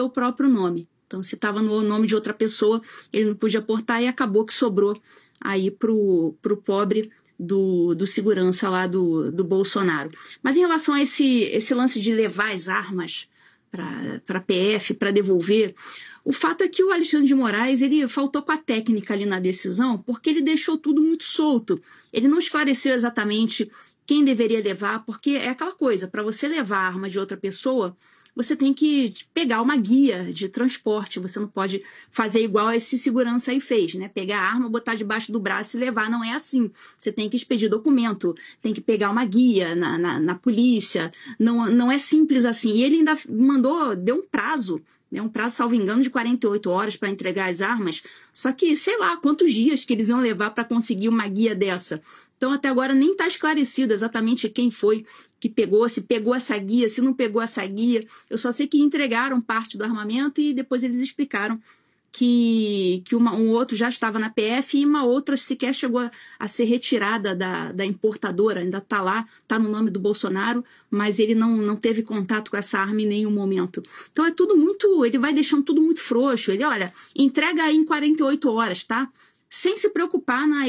seu próprio nome. Então, se estava no nome de outra pessoa, ele não podia portar e acabou que sobrou aí pro pobre do segurança lá do Bolsonaro. Mas em relação a esse lance de levar as armas para a PF, para devolver, o fato é que o Alexandre de Moraes ele faltou com a técnica ali na decisão, porque ele deixou tudo muito solto. Ele não esclareceu exatamente quem deveria levar, porque é aquela coisa, para você levar a arma de outra pessoa, você tem que pegar uma guia de transporte, você não pode fazer igual esse segurança aí fez, né? Pegar a arma, botar debaixo do braço e levar, não é assim. Você tem que expedir documento, tem que pegar uma guia na polícia, não é simples assim. E ele ainda deu um prazo, salvo engano, de 48 horas para entregar as armas, só que sei lá quantos dias que eles iam levar para conseguir uma guia dessa. Então, até agora, nem está esclarecido exatamente quem foi que pegou, se pegou essa guia, se não pegou essa guia. Eu só sei que entregaram parte do armamento e depois eles explicaram que um outro já estava na PF e uma outra sequer chegou a ser retirada da importadora, ainda está lá, está no nome do Bolsonaro, mas ele não teve contato com essa arma em nenhum momento. Então, é tudo muito, ele vai deixando tudo muito frouxo. Ele, olha, entrega aí em 48 horas, tá? Sem se preocupar na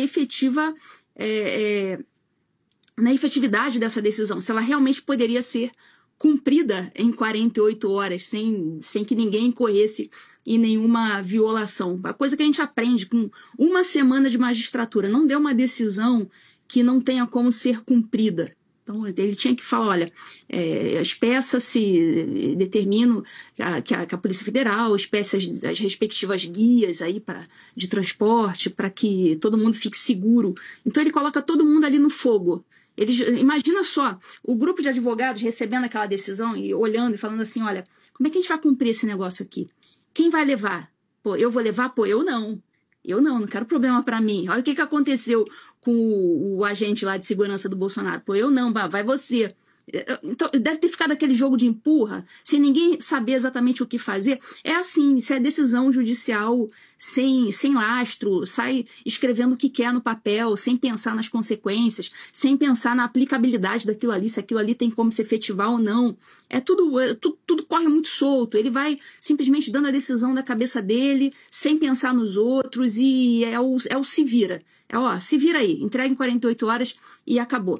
efetividade dessa decisão, se ela realmente poderia ser cumprida em 48 horas, sem que ninguém incorresse em nenhuma violação. A coisa que a gente aprende com uma semana de magistratura, não deu uma decisão que não tenha como ser cumprida. Então, ele tinha que falar, olha, as peças se determinam que a Polícia Federal, as respectivas guias aí de transporte, para que todo mundo fique seguro. Então, ele coloca todo mundo ali no fogo. Imagina só, o grupo de advogados recebendo aquela decisão e olhando e falando assim, olha, como é que a gente vai cumprir esse negócio aqui? Quem vai levar? Pô, eu vou levar? Pô, eu não, não quero problema para mim. Olha o que aconteceu com o agente lá de segurança do Bolsonaro. Pô, eu não, vai você. Então, deve ter ficado aquele jogo de empurra, sem ninguém saber exatamente o que fazer. É assim, isso é decisão judicial sem lastro, sai escrevendo o que quer no papel, sem pensar nas consequências, sem pensar na aplicabilidade daquilo ali, se aquilo ali tem como se efetivar ou não. Tudo corre muito solto, ele vai simplesmente dando a decisão da cabeça dele, sem pensar nos outros, e é o se vira. Se vira aí, entrega em 48 horas e acabou.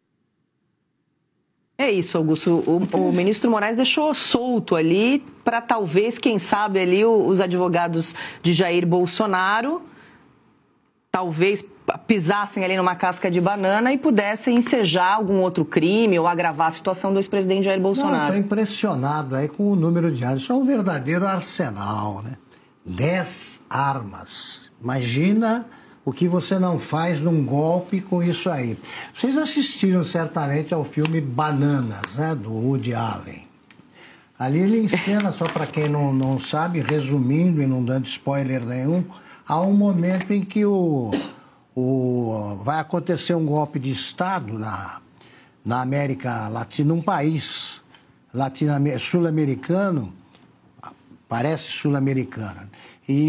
É isso, Augusto. O ministro Moraes deixou solto ali para talvez, quem sabe, ali os advogados de Jair Bolsonaro talvez pisassem ali numa casca de banana e pudessem ensejar algum outro crime ou agravar a situação do ex-presidente Jair Bolsonaro. Estou impressionado aí com o número de armas. Isso é um verdadeiro arsenal, né? 10 armas. Imagina o que você não faz num golpe com isso aí. Vocês assistiram certamente ao filme Bananas, né, do Woody Allen. Ali ele encena, só para quem não sabe, resumindo e não dando spoiler nenhum, há um momento em que vai acontecer um golpe de Estado na América Latina, num país sul-americano, parece sul-americano, e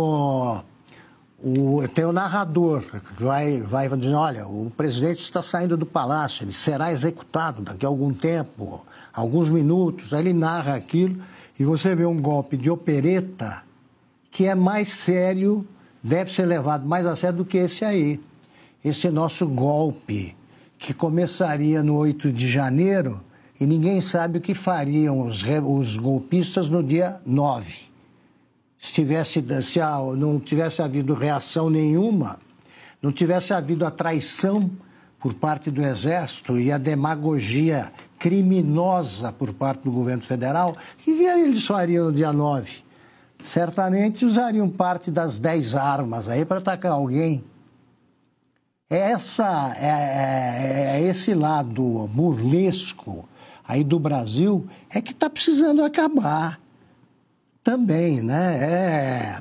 tem o narrador que vai dizer, olha, o presidente está saindo do palácio, ele será executado daqui a algum tempo, alguns minutos. Aí ele narra aquilo e você vê um golpe de opereta que é mais sério, deve ser levado mais a sério do que esse aí. Esse nosso golpe, que começaria no 8 de janeiro e ninguém sabe o que fariam os golpistas no dia 9. Se não tivesse havido reação nenhuma, não tivesse havido a traição por parte do Exército e a demagogia criminosa por parte do governo federal, o que eles fariam no dia 9? Certamente usariam parte das 10 armas aí para atacar alguém. Esse lado burlesco aí do Brasil é que está precisando acabar. Também, né?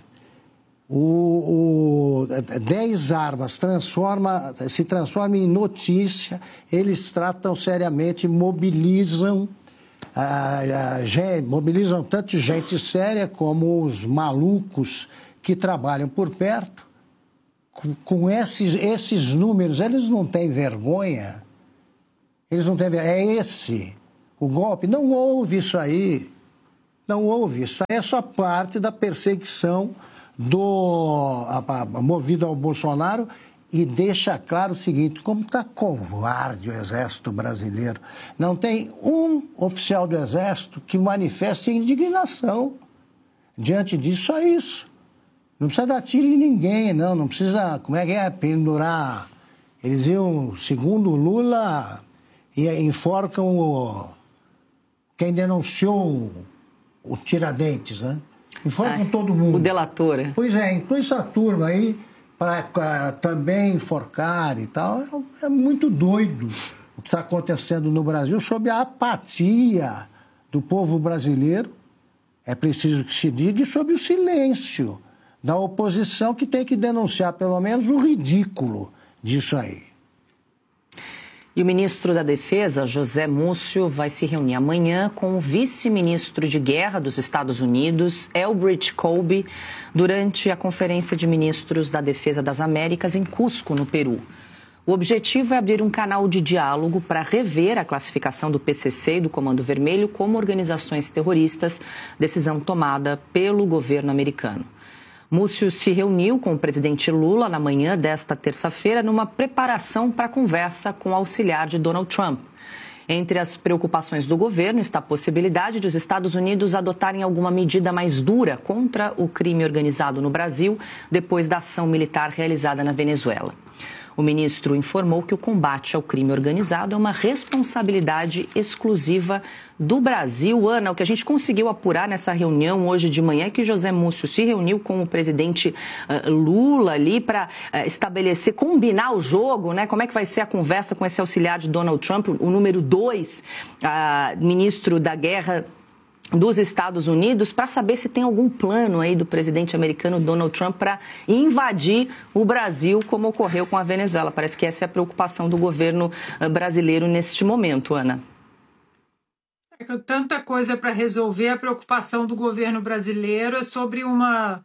10 armas se transforma em notícia, eles tratam seriamente, mobilizam tanto gente séria como os malucos que trabalham por perto. Com esses números, eles não têm vergonha. É esse o golpe. Não houve isso aí. Não houve. Isso aí é só parte da perseguição movida ao Bolsonaro, e deixa claro o seguinte: como está covarde o Exército brasileiro. Não tem um oficial do Exército que manifeste indignação diante disso. Só isso. Não precisa dar tiro em ninguém, não precisa, pendurar. Eles iam, segundo o Lula, e enforcam quem denunciou o Tiradentes, né? Enforcam todo mundo. O delator. Pois é, inclui essa turma aí para também enforcar e tal. É muito doido o que está acontecendo no Brasil sob a apatia do povo brasileiro, é preciso que se diga, e sob o silêncio da oposição, que tem que denunciar pelo menos o ridículo disso aí. E o ministro da Defesa, José Múcio, vai se reunir amanhã com o vice-ministro de Guerra dos Estados Unidos, Elbridge Colby, durante a Conferência de Ministros da Defesa das Américas em Cusco, no Peru. O objetivo é abrir um canal de diálogo para rever a classificação do PCC e do Comando Vermelho como organizações terroristas, decisão tomada pelo governo americano. Múcio se reuniu com o presidente Lula na manhã desta terça-feira numa preparação para a conversa com o auxiliar de Donald Trump. Entre as preocupações do governo está a possibilidade de os Estados Unidos adotarem alguma medida mais dura contra o crime organizado no Brasil depois da ação militar realizada na Venezuela. O ministro informou que o combate ao crime organizado é uma responsabilidade exclusiva do Brasil. Ana, o que a gente conseguiu apurar nessa reunião hoje de manhã é que José Múcio se reuniu com o presidente Lula ali para estabelecer, combinar o jogo, né? Como é que vai ser a conversa com esse auxiliar de Donald Trump, o número 2, ministro da Guerra dos Estados Unidos, para saber se tem algum plano aí do presidente americano Donald Trump para invadir o Brasil, como ocorreu com a Venezuela. Parece que essa é a preocupação do governo brasileiro neste momento, Ana. Com tanta coisa para resolver, a preocupação do governo brasileiro é sobre uma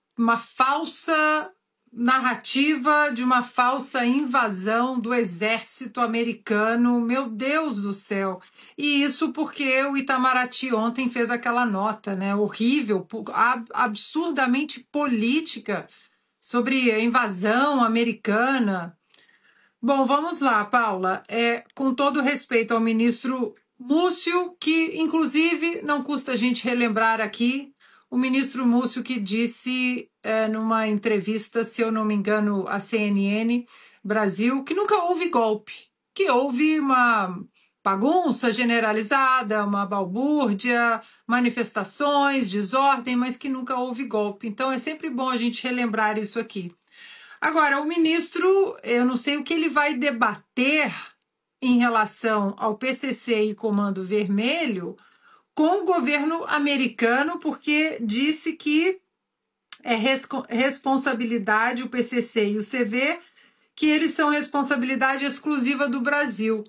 falsa narrativa de uma falsa invasão do exército americano. Meu Deus do céu! E isso porque o Itamaraty ontem fez aquela nota, né, horrível, absurdamente política sobre a invasão americana. Bom, vamos lá, Paula. Com todo respeito ao ministro Múcio, que inclusive não custa a gente relembrar aqui, o ministro Múcio que disse numa entrevista, se eu não me engano, à CNN Brasil, que nunca houve golpe, que houve uma bagunça generalizada, uma balbúrdia, manifestações, desordem, mas que nunca houve golpe. Então é sempre bom a gente relembrar isso aqui. Agora, o ministro, eu não sei o que ele vai debater em relação ao PCC e Comando Vermelho com o governo americano, porque disse que é responsabilidade, o PCC e o CV, que eles são responsabilidade exclusiva do Brasil.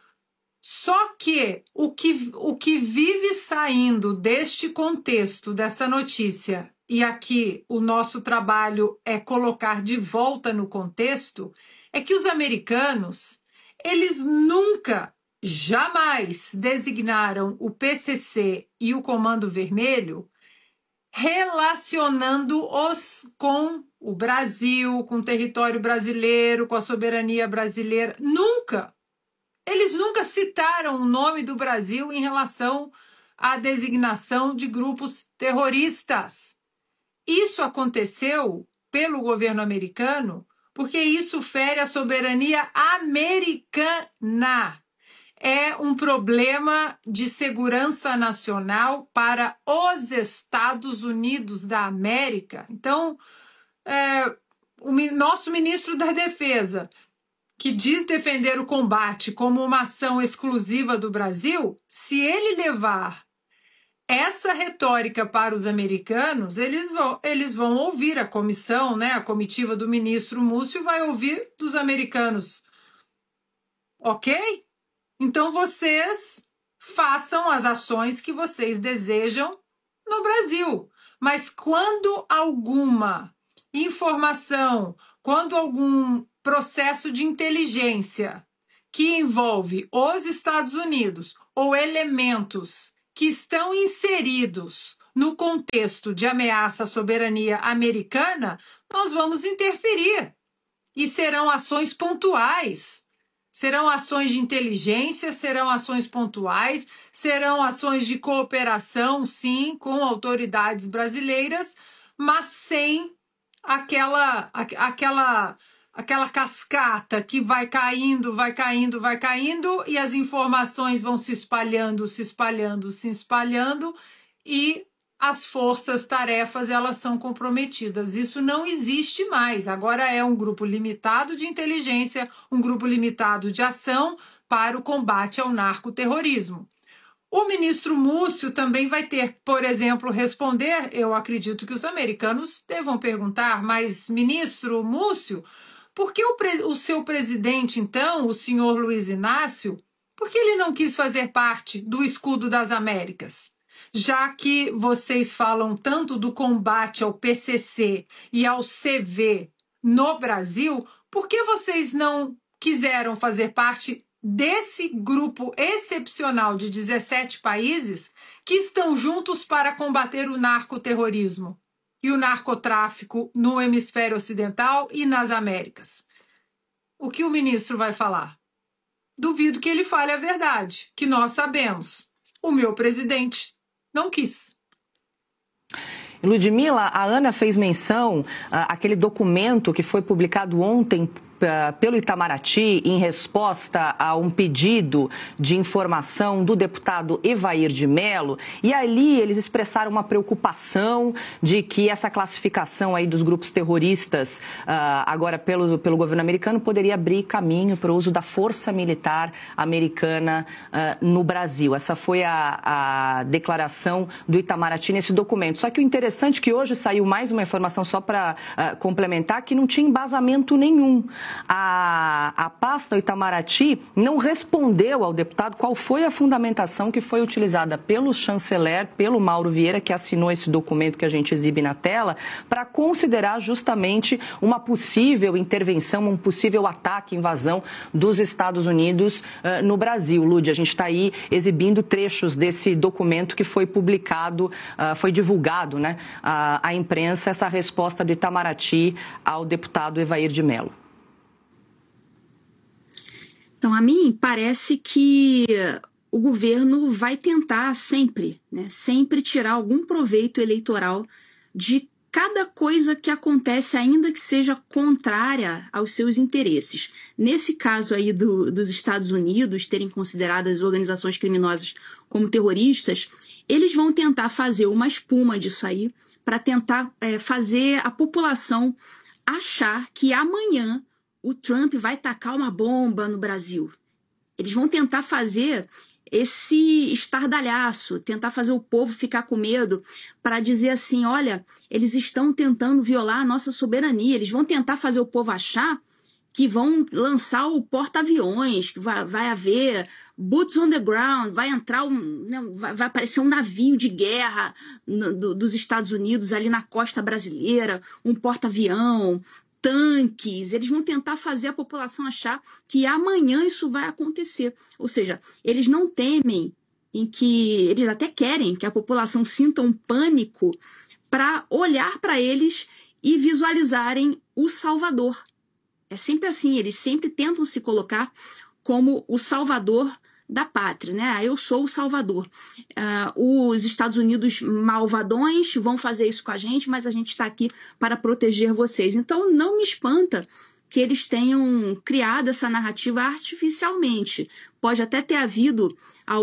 Só que o que vive saindo deste contexto, dessa notícia, e aqui o nosso trabalho é colocar de volta no contexto, é que os americanos, eles nunca, jamais designaram o PCC e o Comando Vermelho relacionando-os com o Brasil, com o território brasileiro, com a soberania brasileira. Nunca! Eles nunca citaram o nome do Brasil em relação à designação de grupos terroristas. Isso aconteceu pelo governo americano porque isso fere a soberania americana. É um problema de segurança nacional para os Estados Unidos da América. Então, o nosso ministro da Defesa, que diz defender o combate como uma ação exclusiva do Brasil, se ele levar essa retórica para os americanos, eles vão ouvir a comissão, né, a comitiva do ministro Múcio vai ouvir dos americanos. Ok? Então vocês façam as ações que vocês desejam no Brasil. Mas quando alguma informação, quando algum processo de inteligência que envolve os Estados Unidos ou elementos que estão inseridos no contexto de ameaça à soberania americana, nós vamos interferir. E serão ações pontuais. Serão ações de inteligência, serão ações pontuais, serão ações de cooperação, sim, com autoridades brasileiras, mas sem aquela cascata que vai caindo, e as informações vão se espalhando, e as forças-tarefas elas são comprometidas. Isso não existe mais. Agora é um grupo limitado de inteligência, um grupo limitado de ação para o combate ao narcoterrorismo. O ministro Múcio também vai ter, por exemplo, responder, eu acredito que os americanos devam perguntar, mas ministro Múcio, por que o seu presidente, então, o senhor Luiz Inácio, por que ele não quis fazer parte do Escudo das Américas? Já que vocês falam tanto do combate ao PCC e ao CV no Brasil, por que vocês não quiseram fazer parte desse grupo excepcional de 17 países que estão juntos para combater o narcoterrorismo e o narcotráfico no hemisfério ocidental e nas Américas? O que o ministro vai falar? Duvido que ele fale a verdade, que nós sabemos. O meu presidente não quis. Ludmila, a Ana fez menção àquele documento que foi publicado ontem pelo Itamaraty em resposta a um pedido de informação do deputado Evair de Mello, e ali eles expressaram uma preocupação de que essa classificação aí dos grupos terroristas agora pelo governo americano poderia abrir caminho para o uso da força militar americana no Brasil. Essa foi a declaração do Itamaraty nesse documento. Só que o interessante é que hoje saiu mais uma informação só para complementar, que não tinha embasamento nenhum. A pasta, o Itamaraty, não respondeu ao deputado qual foi a fundamentação que foi utilizada pelo chanceler, pelo Mauro Vieira, que assinou esse documento que a gente exibe na tela, para considerar justamente uma possível intervenção, um possível ataque, invasão dos Estados Unidos no Brasil. Lud, a gente está aí exibindo trechos desse documento que foi publicado, foi divulgado, né, à imprensa, essa resposta do Itamaraty ao deputado Evair de Mello. Então, a mim parece que o governo vai tentar sempre tirar algum proveito eleitoral de cada coisa que acontece, ainda que seja contrária aos seus interesses. Nesse caso aí dos Estados Unidos terem considerado as organizações criminosas como terroristas, eles vão tentar fazer uma espuma disso aí para tentar fazer a população achar que amanhã o Trump vai tacar uma bomba no Brasil. Eles vão tentar fazer esse estardalhaço, tentar fazer o povo ficar com medo para dizer assim, olha, eles estão tentando violar a nossa soberania, eles vão tentar fazer o povo achar que vão lançar o porta-aviões, que vai haver boots on the ground, vai entrar vai aparecer um navio de guerra dos Estados Unidos ali na costa brasileira, um porta-avião, tanques, eles vão tentar fazer a população achar que amanhã isso vai acontecer. Ou seja, eles não temem eles até querem que a população sinta um pânico para olhar para eles e visualizarem o Salvador. É sempre assim, eles sempre tentam se colocar como o salvador da pátria, né? Eu sou o salvador. Os Estados Unidos malvadões vão fazer isso com a gente, mas a gente está aqui para proteger vocês. Então, não me espanta que eles tenham criado essa narrativa artificialmente. Pode até ter havido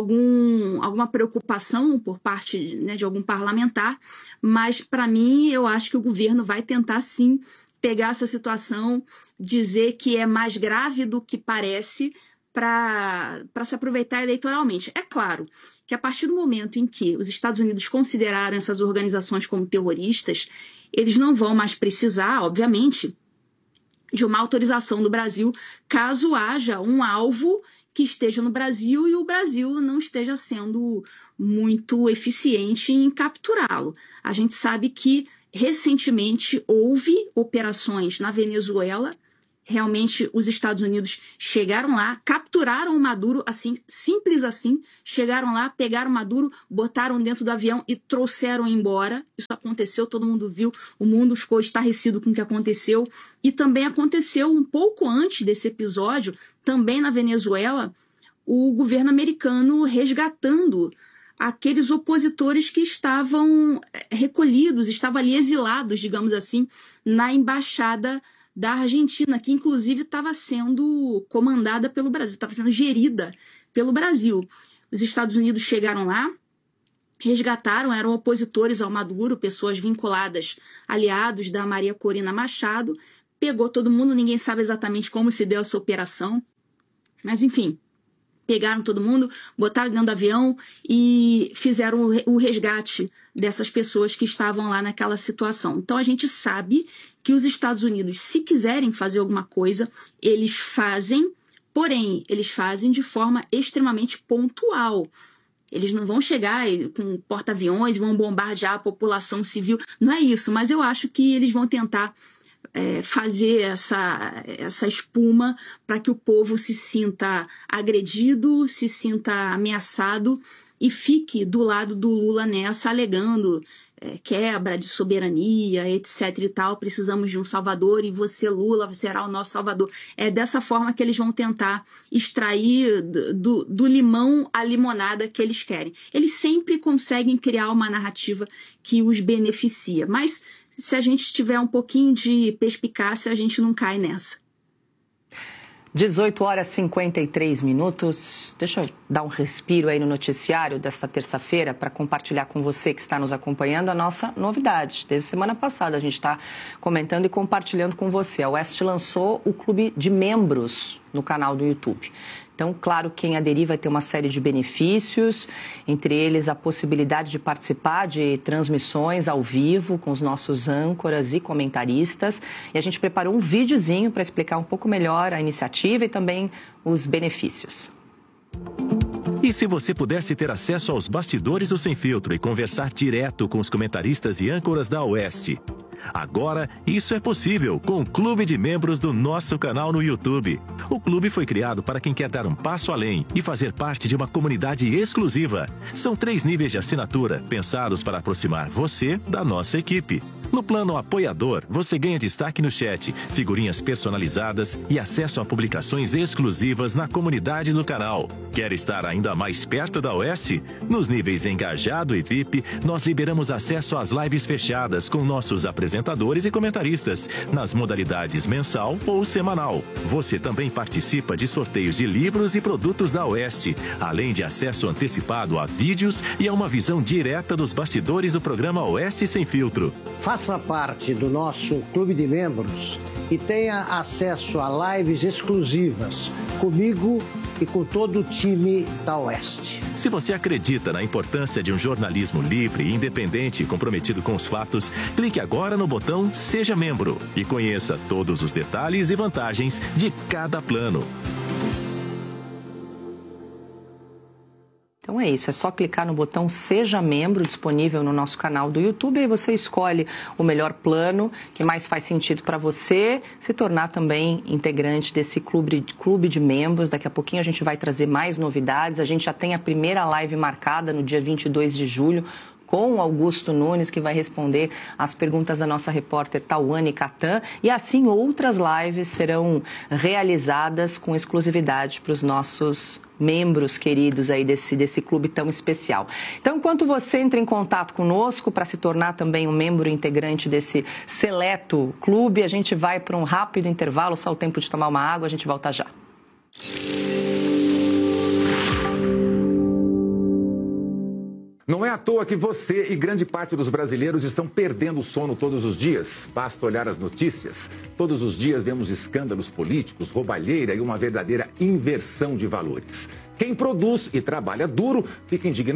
alguma preocupação por parte, né, de algum parlamentar, mas, para mim, eu acho que o governo vai tentar, sim, pegar essa situação, dizer que é mais grave do que parece, para se aproveitar eleitoralmente. É claro que a partir do momento em que os Estados Unidos consideraram essas organizações como terroristas, eles não vão mais precisar, obviamente, de uma autorização do Brasil, caso haja um alvo que esteja no Brasil e o Brasil não esteja sendo muito eficiente em capturá-lo. A gente sabe que recentemente houve operações na Venezuela, realmente os Estados Unidos chegaram lá, capturaram o Maduro, assim, simples assim, chegaram lá, pegaram o Maduro, botaram dentro do avião e trouxeram embora. Isso aconteceu, todo mundo viu, o mundo ficou estarrecido com o que aconteceu. E também aconteceu um pouco antes desse episódio, também na Venezuela, o governo americano resgatando aqueles opositores que estavam recolhidos, estavam ali exilados, digamos assim, na embaixada da Argentina, que inclusive estava sendo comandada pelo Brasil, estava sendo gerida pelo Brasil. Os Estados Unidos chegaram lá, resgataram, eram opositores ao Maduro, pessoas vinculadas, aliados da Maria Corina Machado, pegou todo mundo, ninguém sabe exatamente como se deu essa operação, mas enfim, pegaram todo mundo, botaram dentro do avião e fizeram o resgate dessas pessoas que estavam lá naquela situação. Então a gente sabe que os Estados Unidos, se quiserem fazer alguma coisa, eles fazem, porém, eles fazem de forma extremamente pontual. Eles não vão chegar com porta-aviões e vão bombardear a população civil. Não é isso, mas eu acho que eles vão tentar fazer essa espuma para que o povo se sinta agredido, se sinta ameaçado e fique do lado do Lula nessa, alegando quebra de soberania, etc. e tal. Precisamos de um salvador e você, Lula, será o nosso salvador. É dessa forma que eles vão tentar extrair do limão a limonada que eles querem. Eles sempre conseguem criar uma narrativa que os beneficia, mas se a gente tiver um pouquinho de perspicácia, a gente não cai nessa. 18 horas e 53 minutos. Deixa eu dar um respiro aí no noticiário desta terça-feira para compartilhar com você que está nos acompanhando a nossa novidade. Desde semana passada a gente está comentando e compartilhando com você. A Oeste lançou o clube de membros no canal do YouTube. Então, claro, quem aderir vai ter uma série de benefícios, entre eles a possibilidade de participar de transmissões ao vivo com os nossos âncoras e comentaristas. E a gente preparou um videozinho para explicar um pouco melhor a iniciativa e também os benefícios. E se você pudesse ter acesso aos bastidores do Sem Filtro e conversar direto com os comentaristas e âncoras da Oeste? Agora, isso é possível com o Clube de Membros do nosso canal no YouTube. O clube foi criado para quem quer dar um passo além e fazer parte de uma comunidade exclusiva. São 3 níveis de assinatura, pensados para aproximar você da nossa equipe. No plano apoiador, você ganha destaque no chat, figurinhas personalizadas e acesso a publicações exclusivas na comunidade do canal. Quer estar ainda mais perto da Oeste? Nos níveis Engajado e VIP, nós liberamos acesso às lives fechadas com nossos apresentadores e comentaristas, nas modalidades mensal ou semanal. Você também participa de sorteios de livros e produtos da Oeste, além de acesso antecipado a vídeos e a uma visão direta dos bastidores do programa Oeste Sem Filtro. Faça parte do nosso clube de membros e tenha acesso a lives exclusivas comigo e com todo o time da Oeste. Se você acredita na importância de um jornalismo livre, independente e comprometido com os fatos, clique agora no botão Seja Membro e conheça todos os detalhes e vantagens de cada plano. Então é isso, é só clicar no botão Seja Membro, disponível no nosso canal do YouTube, e você escolhe o melhor plano que mais faz sentido para você se tornar também integrante desse clube de membros. Daqui a pouquinho a gente vai trazer mais novidades, a gente já tem a primeira live marcada no dia 22 de julho, com o Augusto Nunes, que vai responder as perguntas da nossa repórter Tawane Catan. E assim outras lives serão realizadas com exclusividade para os nossos membros queridos aí desse clube tão especial. Então, enquanto você entra em contato conosco para se tornar também um membro integrante desse seleto clube, a gente vai para um rápido intervalo, só o tempo de tomar uma água, a gente volta já. Não é à toa que você e grande parte dos brasileiros estão perdendo o sono todos os dias. Basta olhar as notícias. Todos os dias vemos escândalos políticos, roubalheira e uma verdadeira inversão de valores. Quem produz e trabalha duro fica indignado.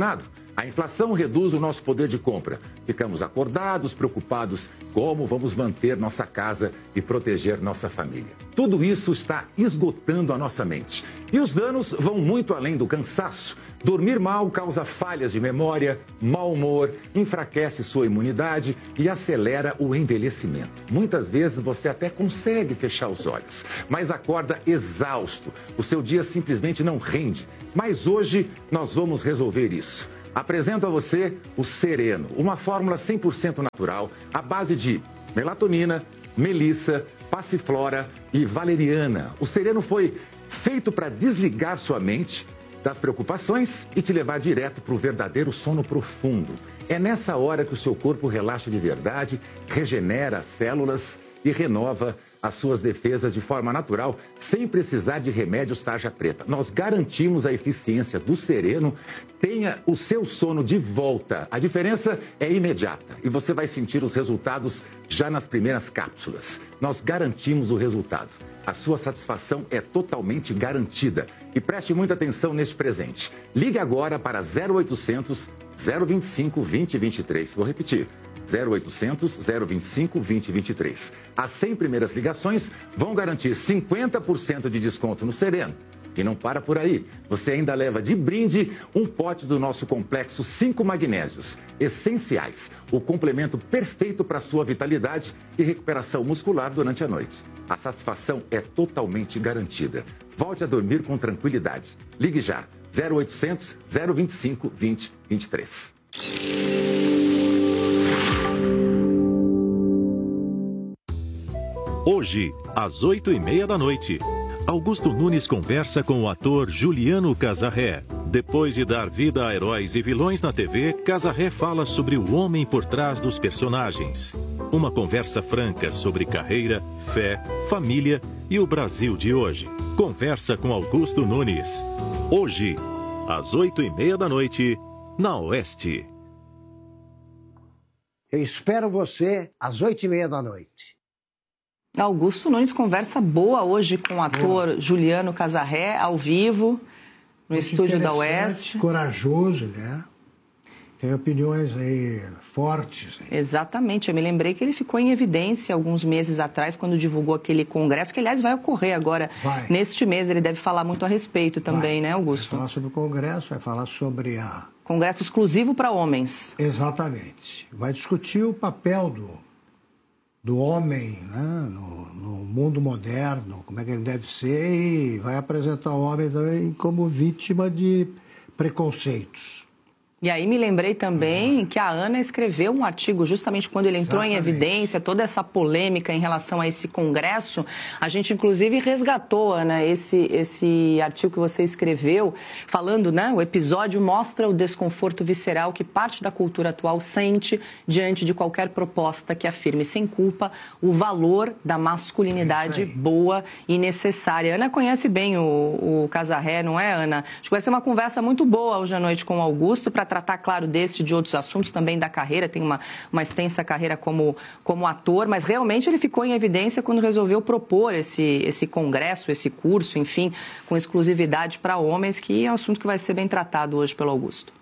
A inflação reduz o nosso poder de compra. Ficamos acordados, preocupados como vamos manter nossa casa e proteger nossa família. Tudo isso está esgotando a nossa mente. E os danos vão muito além do cansaço. Dormir mal causa falhas de memória, mau humor, enfraquece sua imunidade e acelera o envelhecimento. Muitas vezes você até consegue fechar os olhos, mas acorda exausto. O seu dia simplesmente não rende. Mas hoje nós vamos resolver isso. Apresento a você o Sereno, uma fórmula 100% natural à base de melatonina, melissa, passiflora e valeriana. O Sereno foi feito para desligar sua mente das preocupações e te levar direto para o verdadeiro sono profundo. É nessa hora que o seu corpo relaxa de verdade, regenera as células e renova as suas defesas de forma natural, sem precisar de remédios tarja preta. Nós garantimos a eficiência do Sereno. Tenha o seu sono de volta. A diferença é imediata e você vai sentir os resultados já nas primeiras cápsulas. Nós garantimos o resultado. A sua satisfação é totalmente garantida. E preste muita atenção neste presente. Ligue agora para 0800 025 2023. Vou repetir. 0800 025 2023. As 100 primeiras ligações vão garantir 50% de desconto no Sereno. E não para por aí. Você ainda leva de brinde um pote do nosso complexo 5 magnésios essenciais. O complemento perfeito para sua vitalidade e recuperação muscular durante a noite. A satisfação é totalmente garantida. Volte a dormir com tranquilidade. Ligue já. 0800 025 2023. Hoje, às 8h30 da noite, Augusto Nunes conversa com o ator Juliano Casarré. Depois de dar vida a heróis e vilões na TV, Casarré fala sobre o homem por trás dos personagens. Uma conversa franca sobre carreira, fé, família e o Brasil de hoje. Conversa com Augusto Nunes. Hoje, às 8h30 da noite, na Oeste. Eu espero você às 8h30 da noite. Augusto Nunes, conversa boa hoje com o ator Juliano Casarré, ao vivo, no estúdio da Oeste. Corajoso, né? Tem opiniões aí fortes. Hein? Exatamente, eu me lembrei que ele ficou em evidência alguns meses atrás, quando divulgou aquele congresso, que aliás vai ocorrer agora, neste mês. Ele deve falar muito a respeito também, né, Augusto? Vai falar sobre o congresso, vai falar sobre a... Congresso exclusivo para homens. Exatamente. Vai discutir o papel do homem, né, no mundo moderno, como é que ele deve ser, e vai apresentar o homem também como vítima de preconceitos. E aí me lembrei também que a Ana escreveu um artigo justamente quando ele entrou em evidência, toda essa polêmica em relação a esse congresso. A gente, inclusive, resgatou, Ana, esse artigo que você escreveu, falando, né, o episódio mostra o desconforto visceral que parte da cultura atual sente diante de qualquer proposta que afirme sem culpa o valor da masculinidade boa e necessária. A Ana conhece bem o Casarré, não é, Ana? Acho que vai ser uma conversa muito boa hoje à noite com o Augusto, para tratar, claro, desse e de outros assuntos, também da carreira, tem uma extensa carreira como ator, mas realmente ele ficou em evidência quando resolveu propor esse congresso, esse curso, enfim, com exclusividade para homens, que é um assunto que vai ser bem tratado hoje pelo Augusto.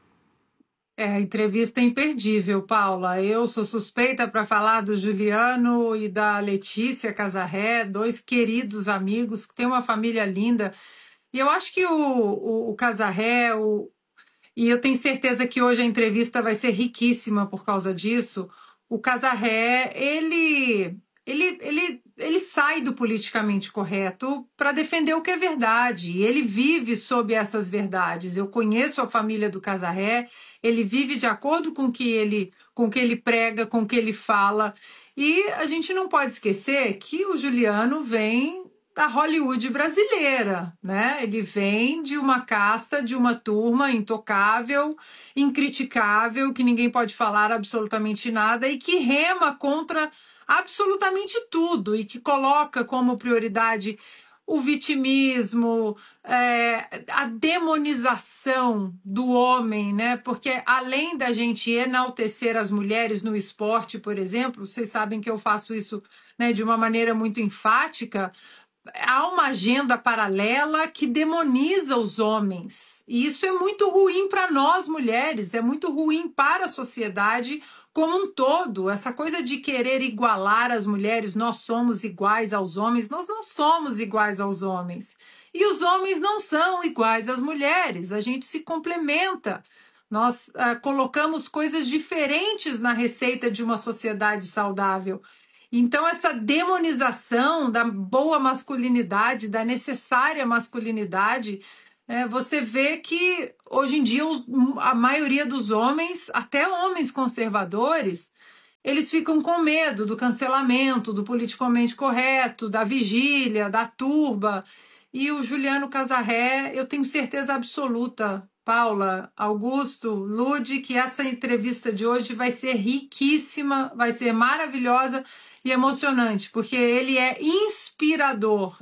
A entrevista é imperdível, Paula. Eu sou suspeita para falar do Juliano e da Letícia Casarré, dois queridos amigos que têm uma família linda. E eu acho que o Casarré... E eu tenho certeza que hoje a entrevista vai ser riquíssima por causa disso. O Casarré, ele sai do politicamente correto para defender o que é verdade. E ele vive sob essas verdades. Eu conheço a família do Casarré, ele vive de acordo com o que ele prega, com o que ele fala. E a gente não pode esquecer que o Juliano vem da Hollywood brasileira, né? Ele vem de uma casta, de uma turma intocável, incriticável, que ninguém pode falar absolutamente nada e que rema contra absolutamente tudo e que coloca como prioridade o vitimismo, a demonização do homem, né? Porque além da gente enaltecer as mulheres no esporte, por exemplo, vocês sabem que eu faço isso, né, de uma maneira muito enfática. há uma agenda paralela que demoniza os homens. E isso é muito ruim para nós, mulheres, é muito ruim para a sociedade como um todo. Essa coisa de querer igualar as mulheres, nós somos iguais aos homens, nós não somos iguais aos homens. E os homens não são iguais às mulheres, a gente se complementa. Nós colocamos coisas diferentes na receita de uma sociedade saudável. Então, essa demonização da boa masculinidade, da necessária masculinidade, você vê que hoje em dia a maioria dos homens, até homens conservadores, eles ficam com medo do cancelamento, do politicamente correto, da vigília, da turba. E o Juliano Casarré, eu tenho certeza absoluta, Paula, Augusto, Lude, que essa entrevista de hoje vai ser riquíssima, vai ser maravilhosa e emocionante, porque ele é inspirador,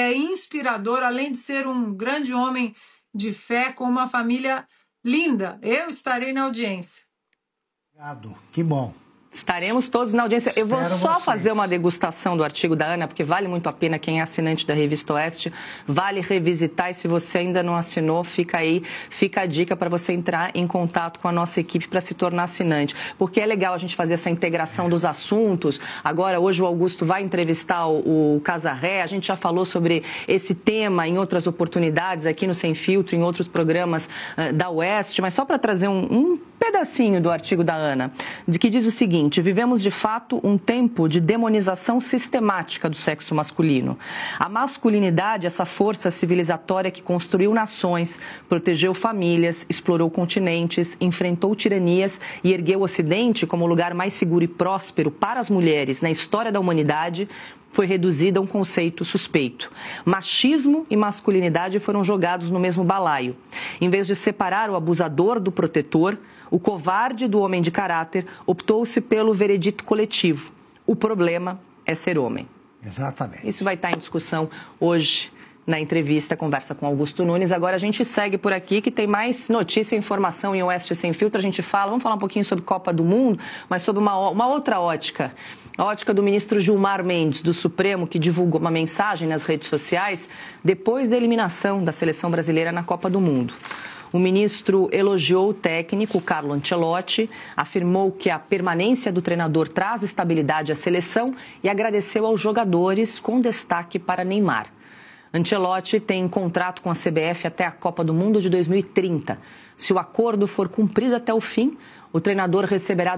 além de ser um grande homem de fé com uma família linda. Eu estarei na audiência. Obrigado, que bom. Estaremos todos na audiência. Eu vou só fazer uma degustação do artigo da Ana, porque vale muito a pena. Quem é assinante da Revista Oeste, vale revisitar. E se você ainda não assinou, fica aí, fica a dica para você entrar em contato com a nossa equipe para se tornar assinante. Porque é legal a gente fazer essa integração dos assuntos. Agora, hoje o Augusto vai entrevistar o Casarré. A gente já falou sobre esse tema em outras oportunidades aqui no Sem Filtro, em outros programas da Oeste. Mas só para trazer um pedacinho do artigo da Ana, que diz o seguinte: vivemos de fato um tempo de demonização sistemática do sexo masculino. A masculinidade, essa força civilizatória que construiu nações, protegeu famílias, explorou continentes, enfrentou tiranias e ergueu o Ocidente como o lugar mais seguro e próspero para as mulheres na história da humanidade, foi reduzida a um conceito suspeito. Machismo e masculinidade foram jogados no mesmo balaio. Em vez de separar o abusador do protetor, o covarde do homem de caráter, optou-se pelo veredito coletivo. O problema é ser homem. Exatamente. Isso vai estar em discussão hoje na entrevista, conversa com Augusto Nunes. Agora a gente segue por aqui, que tem mais notícia e informação em Oeste Sem Filtro. A gente vamos falar um pouquinho sobre Copa do Mundo, mas sobre uma outra ótica. A ótica do ministro Gilmar Mendes, do Supremo, que divulgou uma mensagem nas redes sociais depois da eliminação da seleção brasileira na Copa do Mundo. O ministro elogiou o técnico Carlo Ancelotti, afirmou que a permanência do treinador traz estabilidade à seleção e agradeceu aos jogadores, com destaque para Neymar. Ancelotti tem contrato com a CBF até a Copa do Mundo de 2030. Se o acordo for cumprido até o fim, o treinador receberá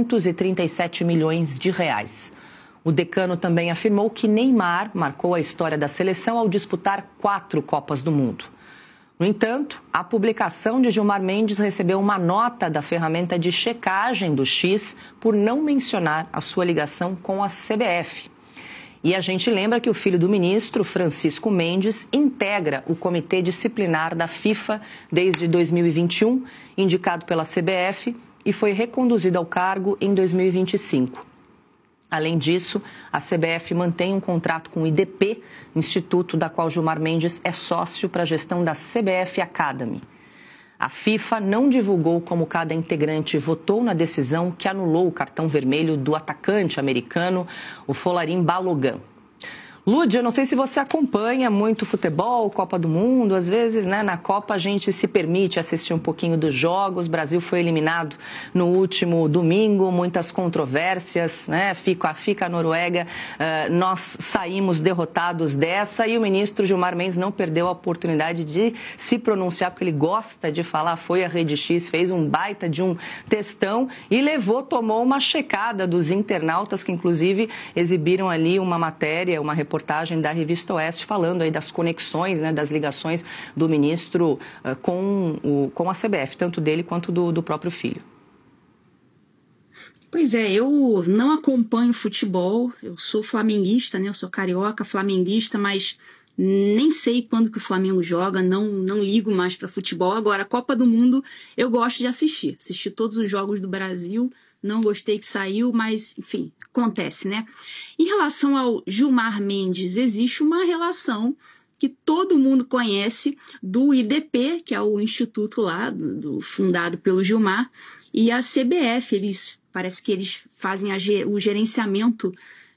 237 milhões de reais. O decano também afirmou que Neymar marcou a história da seleção ao disputar 4 Copas do Mundo. No entanto, a publicação de Gilmar Mendes recebeu uma nota da ferramenta de checagem do X por não mencionar a sua ligação com a CBF. E a gente lembra que o filho do ministro, Francisco Mendes, integra o Comitê Disciplinar da FIFA desde 2021, indicado pela CBF, e foi reconduzido ao cargo em 2025. Além disso, a CBF mantém um contrato com o IDP, instituto da qual Gilmar Mendes é sócio para a gestão da CBF Academy. A FIFA não divulgou como cada integrante votou na decisão que anulou o cartão vermelho do atacante americano, o Folarin Balogun. Lúdia, eu não sei se você acompanha muito futebol, Copa do Mundo. Às vezes, né, na Copa a gente se permite assistir um pouquinho dos jogos. O Brasil foi eliminado no último domingo, muitas controvérsias, né? Fica a Noruega, nós saímos derrotados dessa e o ministro Gilmar Mendes não perdeu a oportunidade de se pronunciar, porque ele gosta de falar, foi à Rede X, fez um baita de um textão e tomou uma checada dos internautas que inclusive exibiram ali uma matéria, uma reportagem da Revista Oeste falando aí das conexões, né, das ligações do ministro com a CBF, tanto dele quanto do próprio filho. Pois é, eu não acompanho futebol, eu sou flamenguista, né, eu sou carioca, flamenguista, mas nem sei quando que o Flamengo joga, não ligo mais para futebol. Agora, a Copa do Mundo eu gosto de assistir todos os jogos do Brasil. Não gostei que saiu, mas, enfim, acontece, né? Em relação ao Gilmar Mendes, existe uma relação que todo mundo conhece do IDP, que é o instituto lá, fundado pelo Gilmar, e a CBF. Parece que eles fazem o gerenciamento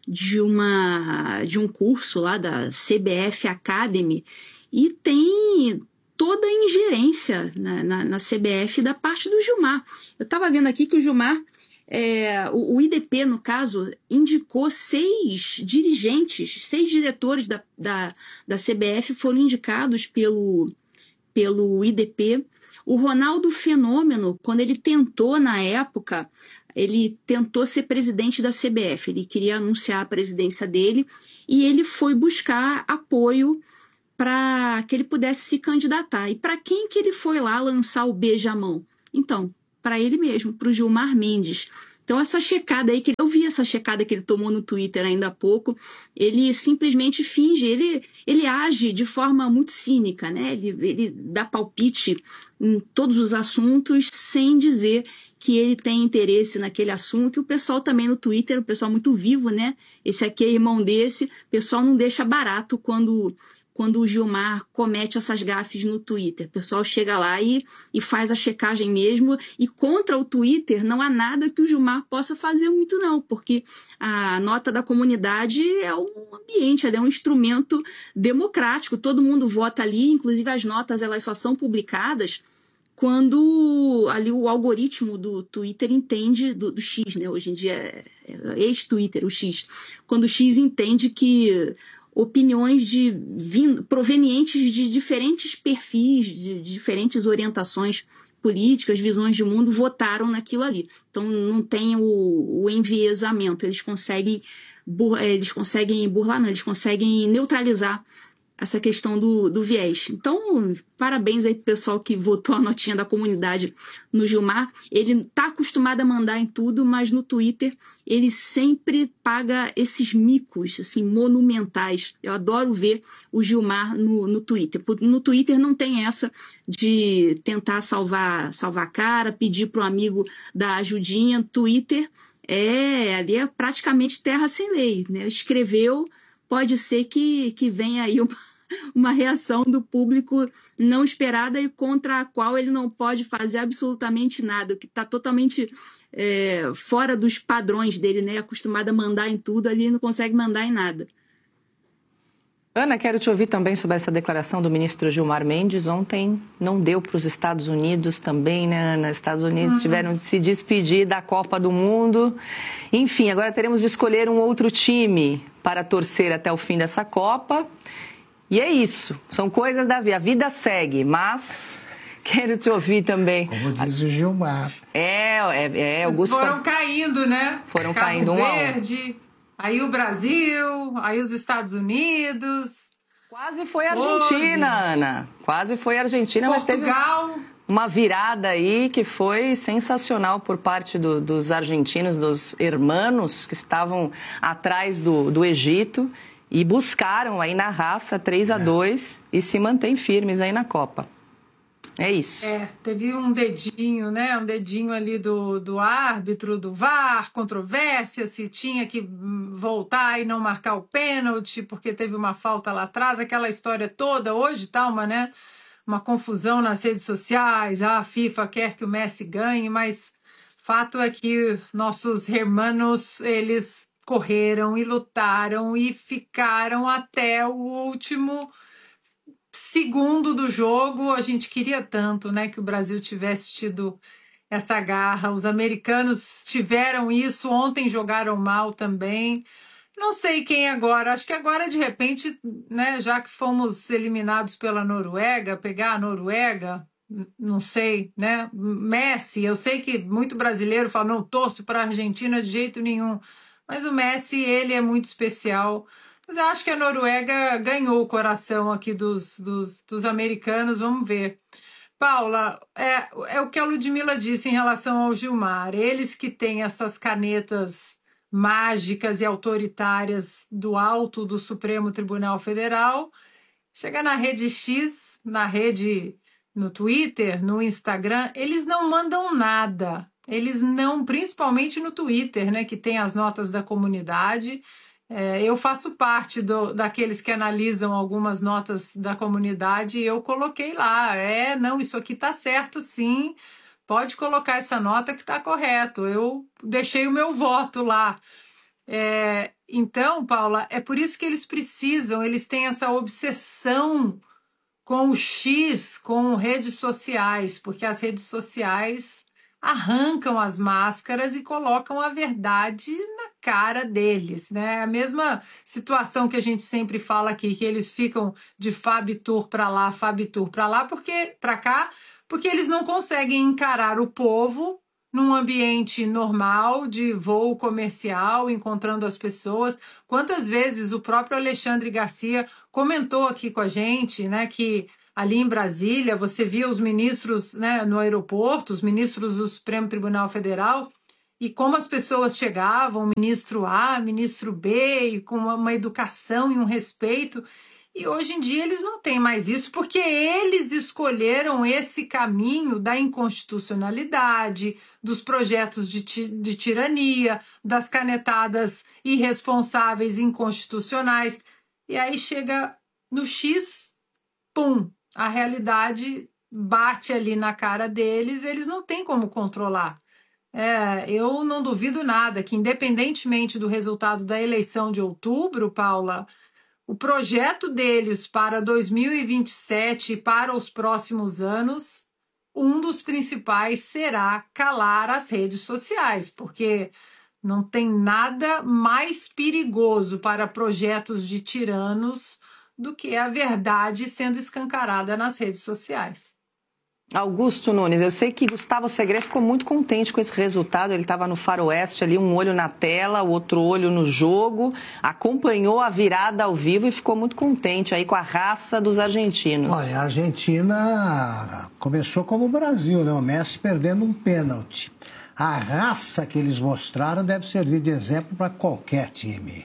de um curso lá da CBF Academy e tem toda a ingerência na CBF da parte do Gilmar. Eu estava vendo aqui que o Gilmar, o IDP, no caso, indicou 6 dirigentes, 6 diretores da CBF foram indicados pelo IDP. O Ronaldo Fenômeno, quando ele tentou, na época, ele tentou ser presidente da CBF, ele queria anunciar a presidência dele e ele foi buscar apoio para que ele pudesse se candidatar. E para quem que ele foi lá lançar o beijamão? Então, para ele mesmo, para o Gilmar Mendes. Então, essa checada aí, eu vi essa checada que ele tomou no Twitter ainda há pouco, ele simplesmente finge, ele age de forma muito cínica, né? Ele dá palpite em todos os assuntos sem dizer que ele tem interesse naquele assunto. E o pessoal também no Twitter, o pessoal muito vivo, né? Esse aqui é irmão desse, o pessoal não deixa barato quando o Gilmar comete essas gafes no Twitter. O pessoal chega lá e faz a checagem mesmo, e contra o Twitter não há nada que o Gilmar possa fazer muito não, porque a nota da comunidade é um ambiente, é um instrumento democrático, todo mundo vota ali, inclusive as notas elas só são publicadas quando ali o algoritmo do Twitter entende, do X, né? Hoje em dia é ex-Twitter, o X. Quando o X entende que opiniões provenientes de diferentes perfis, de diferentes orientações políticas, visões de mundo, votaram naquilo ali. Então não tem o enviesamento, eles conseguem neutralizar essa questão do viés. Então, parabéns aí pro pessoal que votou a notinha da comunidade no Gilmar. Ele tá acostumado a mandar em tudo, mas no Twitter ele sempre paga esses micos, assim, monumentais. Eu adoro ver o Gilmar no Twitter. No Twitter não tem essa de tentar salvar a cara, pedir pro amigo dar ajudinha. Twitter ali é praticamente terra sem lei, né? Escreveu, pode ser que venha aí uma reação do público não esperada e contra a qual ele não pode fazer absolutamente nada, o que está totalmente fora dos padrões dele, né? Acostumado a mandar em tudo, ali ele não consegue mandar em nada. Ana, quero te ouvir também sobre essa declaração do ministro Gilmar Mendes. Ontem não deu para os Estados Unidos também, né, Ana? Os Estados Unidos tiveram de se despedir da Copa do Mundo. Enfim, agora teremos de escolher um outro time para torcer até o fim dessa Copa. E é isso, são coisas da vida. A vida segue, mas quero te ouvir também. Como diz o Gilmar. Eles foram caindo, né? Foram Cabo caindo um Verde, aí o Brasil, aí os Estados Unidos. Quase foi a Argentina, Ana. Quase foi a Argentina, Portugal. Mas teve uma virada aí que foi sensacional por parte dos argentinos, dos hermanos que estavam atrás do Egito e buscaram aí na raça 3-2 e se mantêm firmes aí na Copa. É isso. Teve um dedinho, né? Um dedinho ali do árbitro, do VAR, controvérsia, se tinha que voltar e não marcar o pênalti, porque teve uma falta lá atrás, aquela história toda. Hoje tá uma confusão nas redes sociais, a FIFA quer que o Messi ganhe, mas fato é que nossos hermanos, eles correram e lutaram e ficaram até o último segundo do jogo. A gente queria tanto, né, que o Brasil tivesse tido essa garra. Os americanos tiveram isso, ontem jogaram mal também. Não sei quem agora, acho que agora de repente, né, já que fomos eliminados pela Noruega, pegar a Noruega, não sei, né, Messi, eu sei que muito brasileiro fala, não torço para a Argentina de jeito nenhum, mas o Messi, ele é muito especial. Mas eu acho que a Noruega ganhou o coração aqui dos americanos, vamos ver. Paula, é o que a Ludmila disse em relação ao Gilmar, eles que têm essas canetas mágicas e autoritárias do alto do Supremo Tribunal Federal, chega na rede X, no Twitter, no Instagram, eles não mandam nada. Eles não, principalmente no Twitter, né, que tem as notas da comunidade. Eu faço parte daqueles que analisam algumas notas da comunidade e eu coloquei lá, não, isso aqui está certo sim, pode colocar essa nota que está correto. Eu deixei o meu voto lá. Então, Paula, é por isso que eles têm essa obsessão com o X, com redes sociais, porque as redes sociais arrancam as máscaras e colocam a verdade na cara deles, né? A mesma situação que a gente sempre fala aqui, que eles ficam de Fabitur para lá, para cá, porque eles não conseguem encarar o povo num ambiente normal de voo comercial, encontrando as pessoas. Quantas vezes o próprio Alexandre Garcia comentou aqui com a gente, né, que ali em Brasília você via os ministros, né, no aeroporto, os ministros do Supremo Tribunal Federal, e como as pessoas chegavam, ministro A, ministro B, e com uma educação e um respeito. E hoje em dia eles não têm mais isso, porque eles escolheram esse caminho da inconstitucionalidade, dos projetos de tirania, das canetadas irresponsáveis, inconstitucionais. E aí chega no X, pum, a realidade bate ali na cara deles, eles não têm como controlar. Eu não duvido nada que, independentemente do resultado da eleição de outubro, Paula, o projeto deles para 2027 e para os próximos anos, um dos principais será calar as redes sociais, porque não tem nada mais perigoso para projetos de tiranos do que a verdade sendo escancarada nas redes sociais. Augusto Nunes, eu sei que Gustavo Segré ficou muito contente com esse resultado, ele estava no faroeste ali, um olho na tela, o outro olho no jogo, acompanhou a virada ao vivo e ficou muito contente aí com a raça dos argentinos. Olha, a Argentina começou como o Brasil, né? O Messi perdendo um pênalti. A raça que eles mostraram deve servir de exemplo para qualquer time,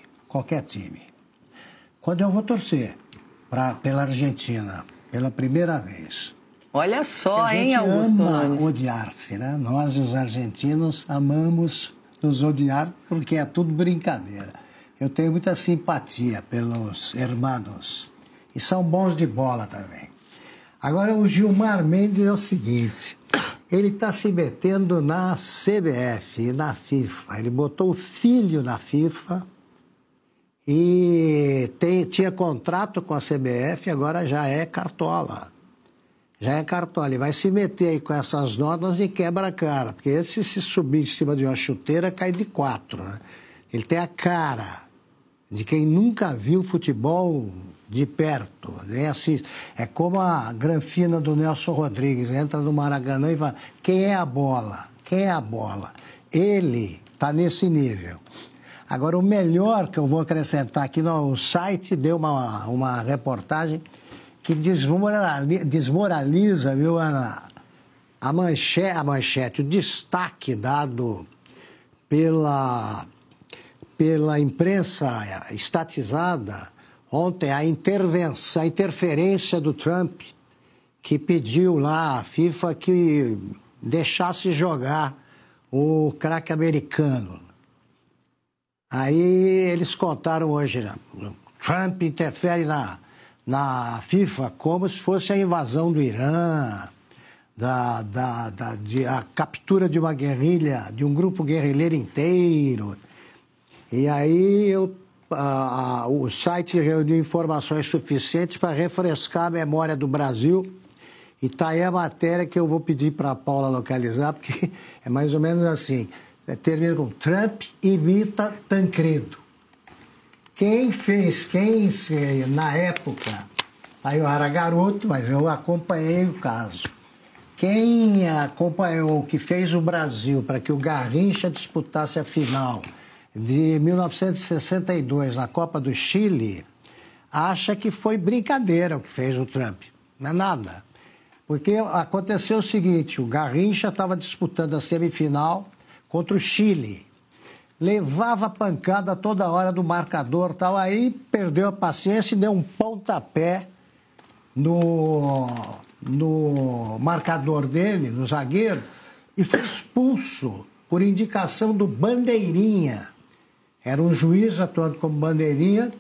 Quando eu vou torcer pela Argentina, pela primeira vez... Olha só, hein, Augusto Nunes? A gente ama odiar-se, né? Nós, os argentinos, amamos nos odiar porque é tudo brincadeira. Eu tenho muita simpatia pelos hermanos e são bons de bola também. Agora, o Gilmar Mendes é o seguinte, ele está se metendo na CBF e na FIFA. Ele botou o filho na FIFA e tinha contrato com a CBF, agora já é cartola. Ele vai se meter aí com essas normas e quebra a cara, porque esse se subir em cima de uma chuteira cai de 4, né? Ele tem a cara de quem nunca viu futebol de perto, né? Assim, é como a granfina do Nelson Rodrigues, entra no Maracanã e fala, quem é a bola? Ele está nesse nível. Agora, o melhor que eu vou acrescentar aqui no site, deu uma reportagem que desmoraliza, viu, Ana? A manchete, o destaque dado pela imprensa estatizada ontem, a interferência do Trump, que pediu lá à FIFA que deixasse jogar o craque americano. Aí eles contaram hoje, né? Trump interfere na FIFA como se fosse a invasão do Irã, a captura de uma guerrilha, de um grupo guerrilheiro inteiro. E aí o site reuniu informações suficientes para refrescar a memória do Brasil. E está aí a matéria que eu vou pedir para a Paula localizar, porque é mais ou menos assim. Termina com Trump imita Tancredo. Na época, aí eu era garoto, mas eu acompanhei o caso. Quem acompanhou o que fez o Brasil para que o Garrincha disputasse a final de 1962 na Copa do Chile, acha que foi brincadeira o que fez o Trump. Não é nada. Porque aconteceu o seguinte, o Garrincha estava disputando a semifinal contra o Chile. Levava pancada toda hora do marcador, tal, aí perdeu a paciência e deu um pontapé no marcador dele, no zagueiro, e foi expulso por indicação do Bandeirinha. Era um juiz atuando como Bandeirinha.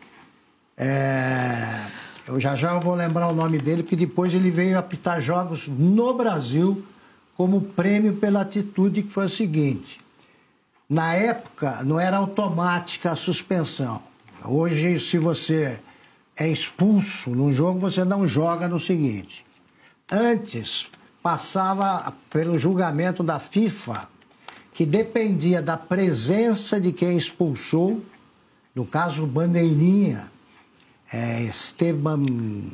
Eu já vou lembrar o nome dele, porque depois ele veio apitar jogos no Brasil como prêmio pela atitude que foi o seguinte. Na época, não era automática a suspensão. Hoje, se você é expulso num jogo, você não joga no seguinte. Antes, passava pelo julgamento da FIFA, que dependia da presença de quem expulsou, no caso, Bandeirinha, Esteban...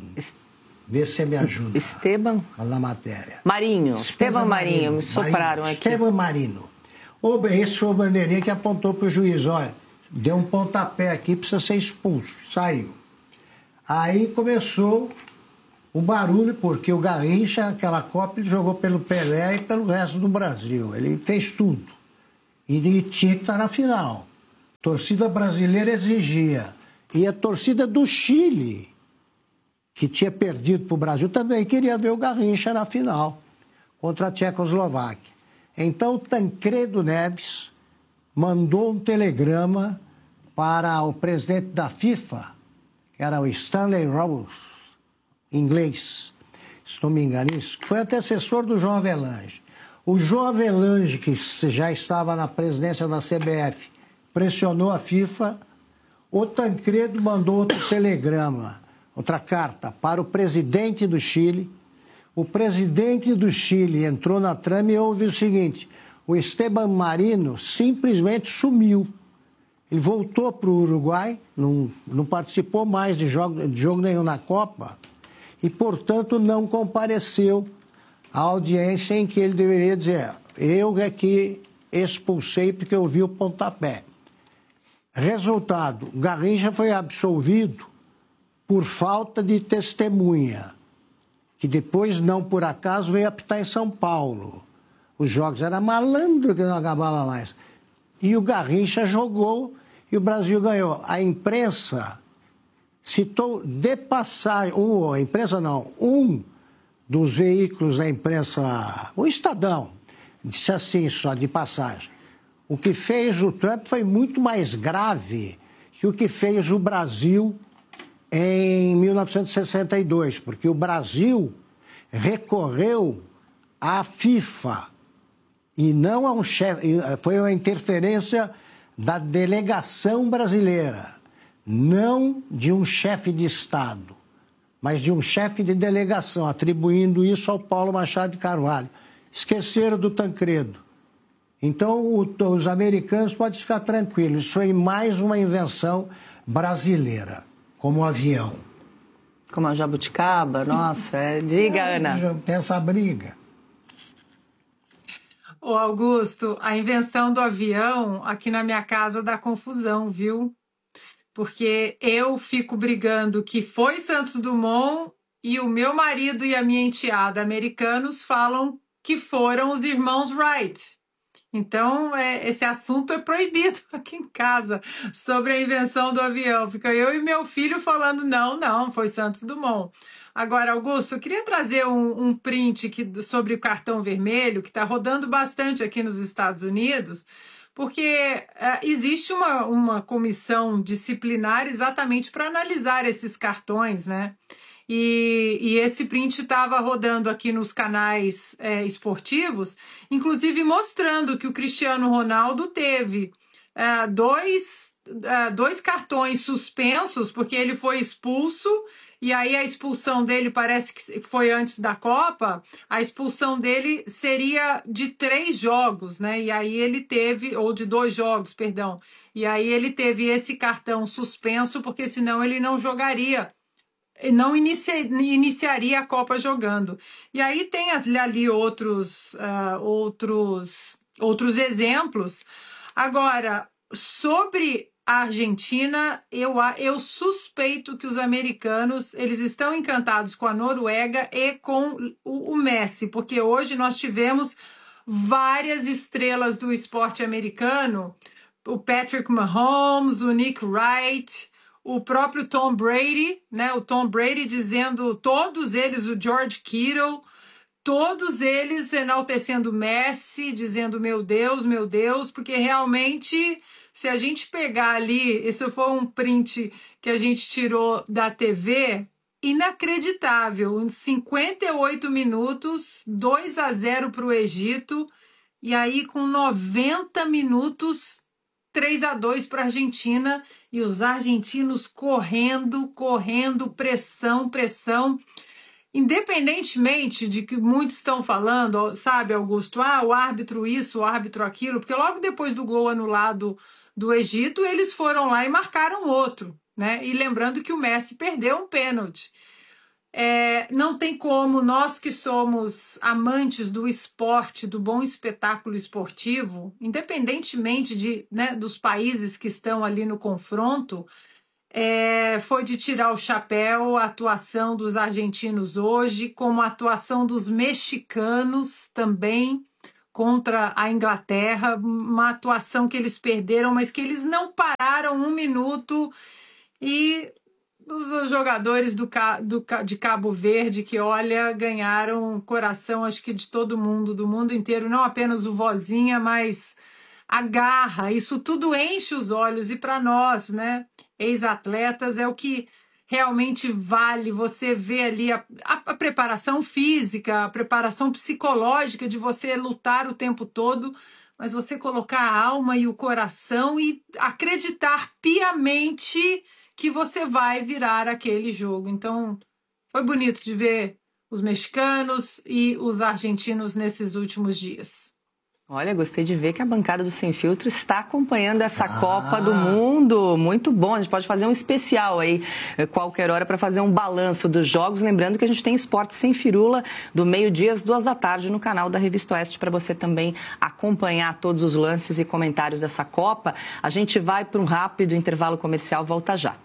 Vê se você me ajuda. Esteban? Na matéria. Marinho. Esteban Marinho. Me sopraram aqui. Esteban Marino. Esse foi o Bandeirinha que apontou para o juiz. Olha, deu um pontapé aqui, precisa ser expulso. Saiu. Aí começou o barulho, porque o Garrincha, aquela Copa, ele jogou pelo Pelé e pelo resto do Brasil. Ele fez tudo. E tinha que estar na final. A torcida brasileira exigia. E a torcida do Chile, que tinha perdido para o Brasil, também queria ver o Garrincha na final, contra a Tchecoslováquia. Então, o Tancredo Neves mandou um telegrama para o presidente da FIFA, que era o Stanley Rose, inglês, se não me engano, isso, que foi antecessor do João Avelange. O João Avelange, que já estava na presidência da CBF, pressionou a FIFA. O Tancredo mandou outro telegrama, outra carta, para o presidente do Chile. O presidente do Chile entrou na trama e houve o seguinte: o Esteban Marino simplesmente sumiu. Ele voltou para o Uruguai, não participou mais de jogo nenhum na Copa e, portanto, não compareceu à audiência em que ele deveria dizer: eu é que expulsei porque eu vi o pontapé. Resultado, Garrincha foi absolvido por falta de testemunha, que depois, não por acaso, veio apitar em São Paulo. Os jogos eram malandro que não acabava mais. E o Garrincha jogou e o Brasil ganhou. A imprensa citou de passagem, um dos veículos da imprensa, o Estadão, disse assim, só de passagem: o que fez o Trump foi muito mais grave que o que fez o Brasil em 1962, porque o Brasil recorreu à FIFA e não a um chefe, foi uma interferência da delegação brasileira, não de um chefe de Estado, mas de um chefe de delegação, atribuindo isso ao Paulo Machado de Carvalho. Esqueceram do Tancredo. Então, os americanos podem ficar tranquilos, isso foi mais uma invenção brasileira, como o avião. Como a jabuticaba? Nossa, diga, Ana. Tem essa briga. Ô Augusto, a invenção do avião aqui na minha casa dá confusão, viu? Porque eu fico brigando que foi Santos Dumont e o meu marido e a minha enteada americanos falam que foram os irmãos Wright. Então, esse assunto é proibido aqui em casa, sobre a invenção do avião. Fica eu e meu filho falando, não, foi Santos Dumont. Agora, Augusto, eu queria trazer um print sobre o cartão vermelho, que está rodando bastante aqui nos Estados Unidos, porque existe uma comissão disciplinar exatamente para analisar esses cartões, né? E esse print estava rodando aqui nos canais esportivos, inclusive mostrando que o Cristiano Ronaldo teve dois cartões suspensos, porque ele foi expulso, e aí a expulsão dele parece que foi antes da Copa, a expulsão dele seria de 3 jogos, né? E aí ele teve, ou de 2 jogos, perdão, e aí ele teve esse cartão suspenso, porque senão ele não jogaria, não iniciaria a Copa jogando. E aí tem ali outros exemplos. Agora, sobre a Argentina, eu suspeito que os americanos eles estão encantados com a Noruega e com o Messi, porque hoje nós tivemos várias estrelas do esporte americano, o Patrick Mahomes, o Nick Wright, o próprio Tom Brady, né? O Tom Brady dizendo, todos eles, o George Kittle, todos eles enaltecendo Messi, dizendo meu Deus, porque realmente, se a gente pegar ali, esse foi um print que a gente tirou da TV, inacreditável, em 58 minutos, 2-0 para o Egito, e aí com 90 minutos, 3-2 para a Argentina, e os argentinos correndo, pressão. Independentemente de que muitos estão falando, sabe, Augusto, o árbitro isso, o árbitro aquilo, porque logo depois do gol anulado do Egito, eles foram lá e marcaram outro, né? E lembrando que o Messi perdeu um pênalti. Não tem como, nós que somos amantes do esporte, do bom espetáculo esportivo, independentemente dos países que estão ali no confronto, foi de tirar o chapéu a atuação dos argentinos hoje, como a atuação dos mexicanos também contra a Inglaterra, uma atuação que eles perderam, mas que eles não pararam um minuto, e os jogadores de Cabo Verde, que, olha, ganharam o coração, acho que de todo mundo, do mundo inteiro, não apenas o Vozinha, mas a garra, isso tudo enche os olhos, e para nós, né, ex-atletas, é o que realmente vale. Você vê ali a preparação física, a preparação psicológica de você lutar o tempo todo, mas você colocar a alma e o coração e acreditar piamente que você vai virar aquele jogo. Então, foi bonito de ver os mexicanos e os argentinos nesses últimos dias. Olha, gostei de ver que a bancada do Sem Filtro está acompanhando essa Copa do Mundo. Muito bom, a gente pode fazer um especial aí, qualquer hora, para fazer um balanço dos jogos. Lembrando que a gente tem Esporte Sem Firula, do meio-dia às 14h, no canal da Revista Oeste, para você também acompanhar todos os lances e comentários dessa Copa. A gente vai para um rápido intervalo comercial, volta já.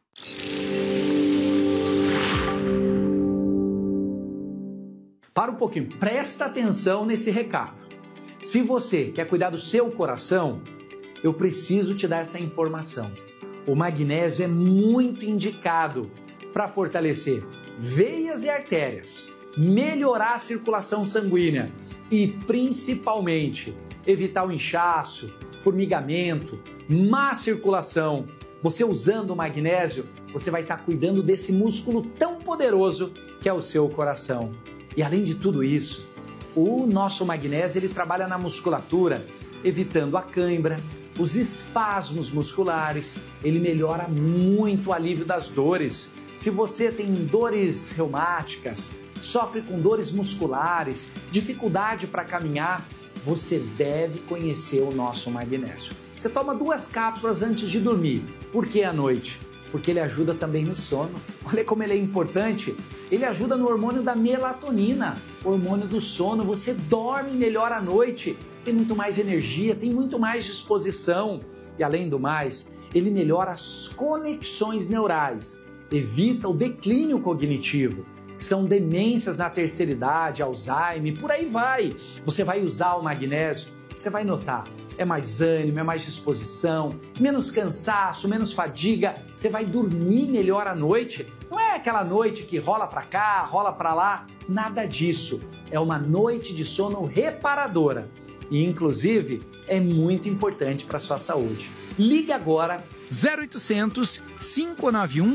Para um pouquinho, presta atenção nesse recado. Se você quer cuidar do seu coração, eu preciso te dar essa informação. O magnésio é muito indicado para fortalecer veias e artérias, melhorar a circulação sanguínea e, principalmente, evitar o inchaço, formigamento, má circulação. Você usando o magnésio, você vai estar cuidando desse músculo tão poderoso que é o seu coração. E além de tudo isso, o nosso magnésio ele trabalha na musculatura, evitando a cãibra, os espasmos musculares, ele melhora muito o alívio das dores. Se você tem dores reumáticas, sofre com dores musculares, dificuldade para caminhar, você deve conhecer o nosso magnésio. Você toma 2 cápsulas antes de dormir. Por que à noite? Porque ele ajuda também no sono. Olha como ele é importante. Ele ajuda no hormônio da melatonina, hormônio do sono. Você dorme melhor à noite, tem muito mais energia, tem muito mais disposição. E além do mais, ele melhora as conexões neurais, evita o declínio cognitivo, que são demências na terceira idade, Alzheimer, por aí vai. Você vai usar o magnésio, você vai notar. É mais ânimo, é mais disposição, menos cansaço, menos fadiga, você vai dormir melhor à noite. Não é aquela noite que rola para cá, rola para lá, nada disso. É uma noite de sono reparadora e, inclusive, é muito importante para a sua saúde. Ligue agora 0800 591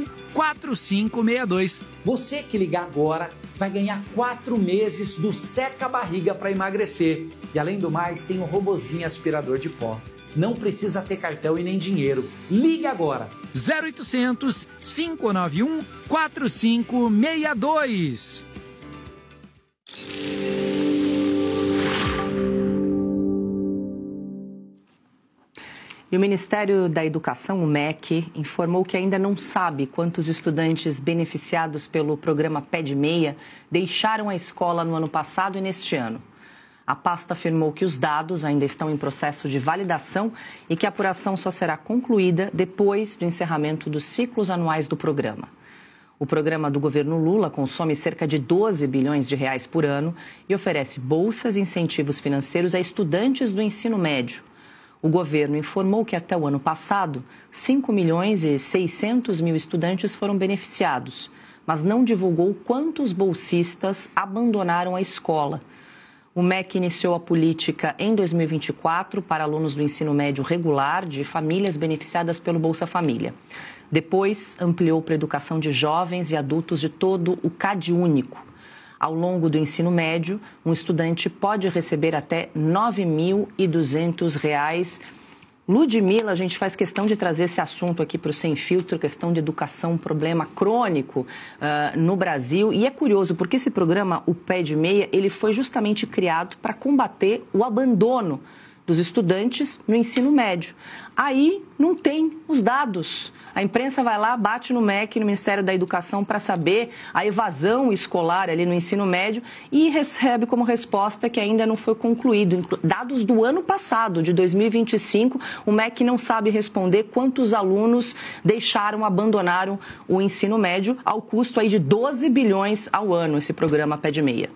4562. Você que ligar agora vai ganhar 4 meses do Seca Barriga para emagrecer. E além do mais, tem um robozinho aspirador de pó. Não precisa ter cartão e nem dinheiro. Ligue agora. 0800 591 4562. E o Ministério da Educação, o MEC, informou que ainda não sabe quantos estudantes beneficiados pelo programa Pé de Meia deixaram a escola no ano passado e neste ano. A pasta afirmou que os dados ainda estão em processo de validação e que a apuração só será concluída depois do encerramento dos ciclos anuais do programa. O programa do governo Lula consome cerca de 12 bilhões de reais por ano e oferece bolsas e incentivos financeiros a estudantes do ensino médio. O governo informou que até o ano passado, 5 milhões e 600 mil estudantes foram beneficiados, mas não divulgou quantos bolsistas abandonaram a escola. O MEC iniciou a política em 2024 para alunos do ensino médio regular de famílias beneficiadas pelo Bolsa Família. Depois, ampliou para a educação de jovens e adultos de todo o CadÚnico. Ao longo do ensino médio, um estudante pode receber até R$ 9.200. Ludmila, a gente faz questão de trazer esse assunto aqui para o Sem Filtro, questão de educação, um problema crônico no Brasil. E é curioso, porque esse programa, o Pé de Meia, ele foi justamente criado para combater o abandono dos estudantes no ensino médio. Aí não tem os dados. A imprensa vai lá, bate no MEC, no Ministério da Educação, para saber a evasão escolar ali no ensino médio e recebe como resposta que ainda não foi concluído. Dados do ano passado, de 2025, o MEC não sabe responder quantos alunos abandonaram o ensino médio, ao custo aí de 12 bilhões ao ano, esse programa Pé de Meia.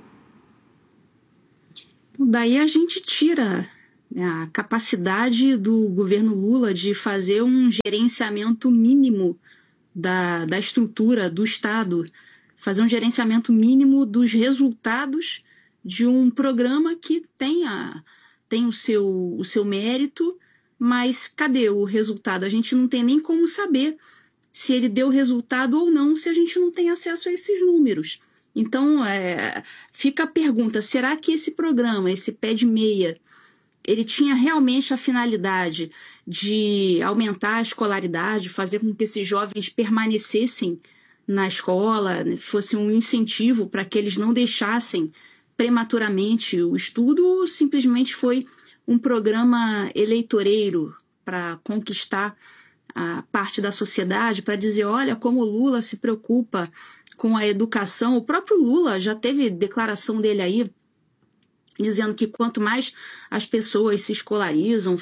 Daí a gente tira a capacidade do governo Lula de fazer um gerenciamento mínimo da estrutura do Estado, fazer um gerenciamento mínimo dos resultados de um programa que tem o seu mérito, mas cadê o resultado? A gente não tem nem como saber se ele deu resultado ou não, se a gente não tem acesso a esses números. Então, fica a pergunta, será que esse programa, esse Pé de Meia, ele tinha realmente a finalidade de aumentar a escolaridade, fazer com que esses jovens permanecessem na escola, fosse um incentivo para que eles não deixassem prematuramente o estudo, ou simplesmente foi um programa eleitoreiro para conquistar a parte da sociedade, para dizer, olha como o Lula se preocupa com a educação. O próprio Lula já teve declaração dele aí, dizendo que quanto mais as pessoas se escolarizam,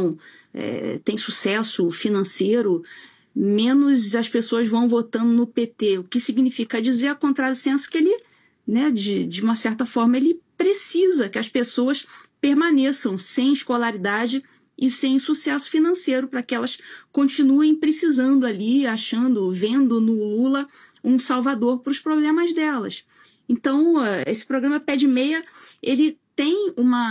têm sucesso financeiro, menos as pessoas vão votando no PT. O que significa dizer, a contrário senso, que ele, de uma certa forma, ele precisa que as pessoas permaneçam sem escolaridade e sem sucesso financeiro, para que elas continuem precisando ali, vendo no Lula um salvador para os problemas delas. Então, esse programa Pé de Meia, ele tem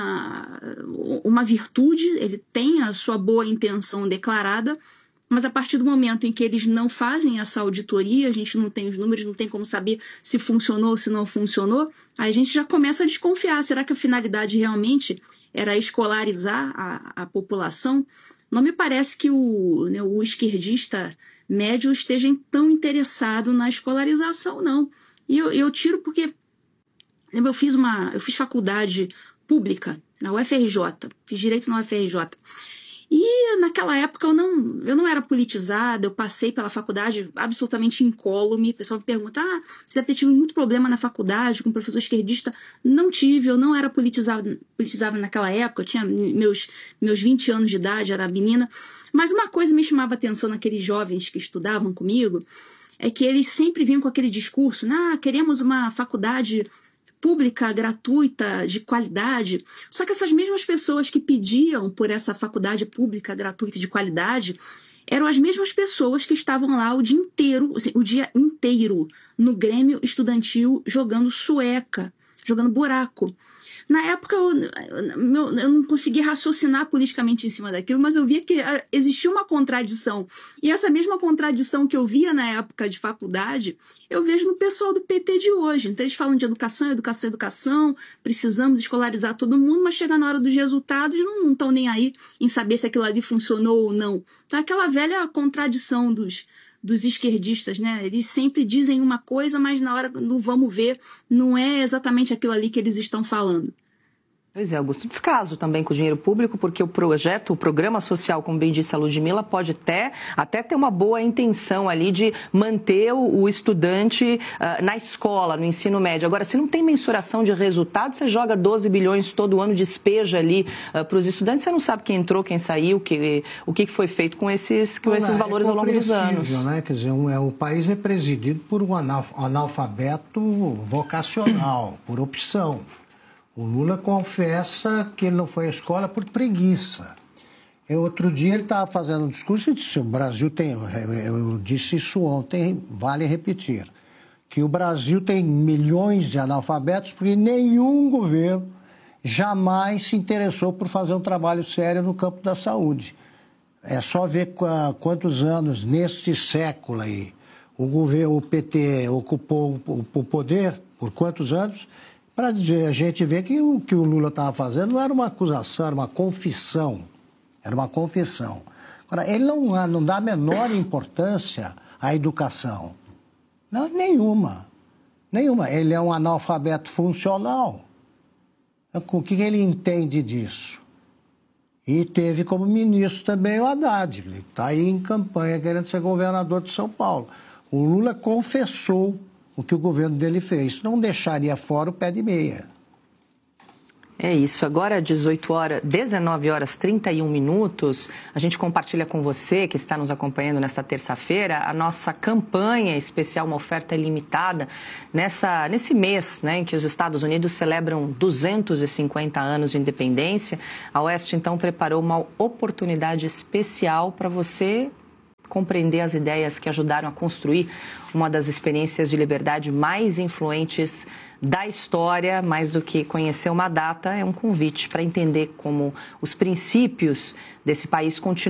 uma virtude, ele tem a sua boa intenção declarada, mas a partir do momento em que eles não fazem essa auditoria, a gente não tem os números, não tem como saber se funcionou ou se não funcionou, aí a gente já começa a desconfiar. Será que a finalidade realmente era escolarizar a população? Não me parece que o esquerdista médio esteja tão interessado na escolarização, não. E eu tiro porque eu fiz faculdade pública na UFRJ, fiz direito na UFRJ. E naquela época eu não era politizada, eu passei pela faculdade absolutamente incólume. O pessoal me pergunta, você deve ter tido muito problema na faculdade com professor esquerdista. Não tive, eu não era politizada naquela época, eu tinha meus 20 anos de idade, era menina. Mas uma coisa me chamava a atenção naqueles jovens que estudavam comigo, é que eles sempre vinham com aquele discurso, queremos uma faculdade pública, gratuita, de qualidade. Só que essas mesmas pessoas que pediam por essa faculdade pública, gratuita, de qualidade, eram as mesmas pessoas que estavam lá o dia inteiro no Grêmio Estudantil jogando sueca, jogando buraco. Na época eu não conseguia raciocinar politicamente em cima daquilo, mas eu via que existia uma contradição. E essa mesma contradição que eu via na época de faculdade, eu vejo no pessoal do PT de hoje. Então eles falam de educação, precisamos escolarizar todo mundo, mas chega na hora dos resultados não estão nem aí em saber se aquilo ali funcionou ou não. Então aquela velha contradição dos esquerdistas, Eles sempre dizem uma coisa, mas na hora do vamos ver, não é exatamente aquilo ali que eles estão falando. Pois é, Augusto, descaso também com o dinheiro público, porque o programa social, como bem disse a Ludmila, pode até ter uma boa intenção ali de manter o estudante na escola, no ensino médio. Agora, se não tem mensuração de resultado, você joga 12 bilhões todo ano, despeja ali para os estudantes, você não sabe quem entrou, quem saiu, o que foi feito com esses valores ao longo dos anos. Quer dizer, o país é presidido por um analfabeto vocacional, por opção. O Lula confessa que ele não foi à escola por preguiça. Outro dia ele estava fazendo um discurso e disse, o Brasil tem, eu disse isso ontem, vale repetir, que o Brasil tem milhões de analfabetos porque nenhum governo jamais se interessou por fazer um trabalho sério no campo da saúde. É só ver quantos anos neste século aí o PT ocupou o poder, Por quantos anos? Para a gente ver que o que o Lula estava fazendo não era uma acusação, era uma confissão. Era uma confissão. Agora, ele não dá a menor importância à educação. Não, nenhuma. Nenhuma. Ele é um analfabeto funcional. O que ele entende disso? E teve como ministro também o Haddad, que está aí em campanha querendo ser governador de São Paulo. O Lula confessou o que o governo dele fez. Não deixaria fora o pé de meia. É isso. Agora, 19 horas 31 minutos, a gente compartilha com você, que está nos acompanhando nesta terça-feira, a nossa campanha especial, uma oferta ilimitada, nesse mês, né, em que os Estados Unidos celebram 250 anos de independência. A Oeste, então, preparou uma oportunidade especial para você compreender as ideias que ajudaram a construir uma das experiências de liberdade mais influentes da história. Mais do que conhecer uma data, é um convite para entender como os princípios desse país continuam